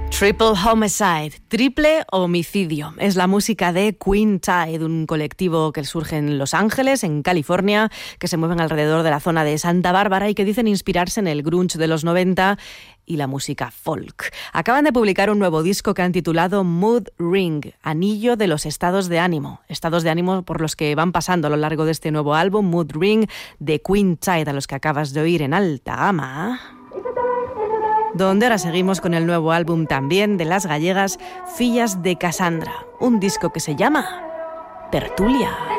Triple Homicide, triple homicidio. Es la música de Queentide, un colectivo que surge en Los Ángeles, en California, que se mueven alrededor de la zona de Santa Bárbara y que dicen inspirarse en el grunge de los 90 y la música folk. Acaban de publicar un nuevo disco que han titulado Mood Ring, Anillo de los estados de ánimo por los que van pasando a lo largo de este nuevo álbum, Mood Ring, de Queentide, a los que acabas de oír en alta gama. Donde ahora seguimos con el nuevo álbum también de las gallegas Fillas de Cassandra, un disco que se llama Tertulia.